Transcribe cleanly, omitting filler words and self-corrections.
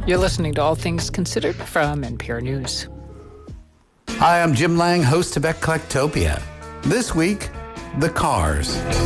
You're listening to All Things Considered from NPR News. Hi, I'm Jim Lang, host of Eclectopia. This week, the Cars.